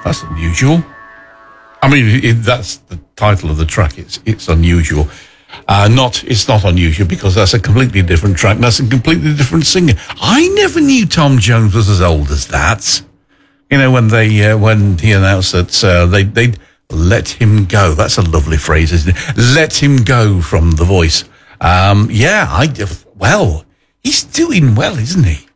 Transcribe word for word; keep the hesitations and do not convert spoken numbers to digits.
That's unusual. I mean, it, that's the title of the track. It's it's unusual. Uh, not it's not unusual because that's a completely different track. That's a completely different singer. I never knew Tom Jones was as old as that. You know, when they uh, when he announced that uh, they they'd let him go. That's a lovely phrase, isn't it? Let him go from The Voice. Um, yeah, I well, he's doing well, isn't he?